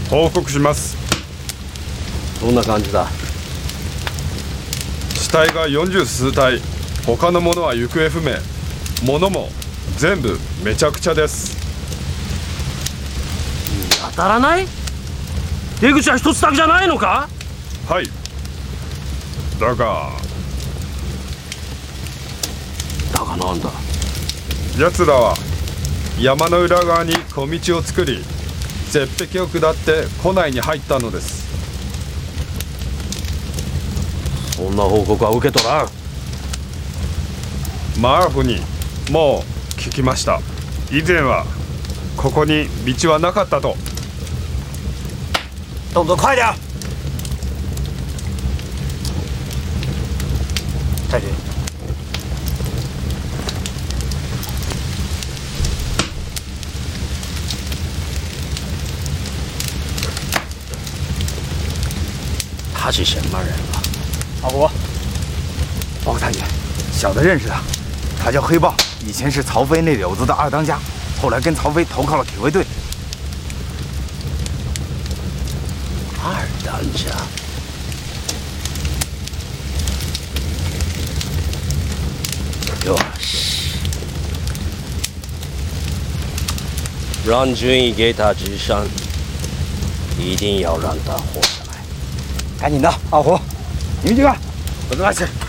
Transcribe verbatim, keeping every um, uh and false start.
報告します。 どんな感じだ？ 死体がよんじゅう数体、他のものは行方不明。物も全部めちゃくちゃです。 当たらない？出口は一つだけじゃないのか？ はい。だがだがなんだ？ 奴らは山の裏側に小道を作り、絶壁を下って湖内に入ったのです。 そんな報告は受け取らん。 マーフにもう聞きました。以前はここに道はなかったと。 动作快点！太君， 他是什么人啊？ 阿虎，报告太君，小的认识他，他叫黑豹，以前是曹飞那柳子的二当家，后来跟曹飞投靠了铁卫队。 二当家。よし，让军医给他治伤，一定要让他活下来。 赶紧的，阿虎，你们几个，我跟他去。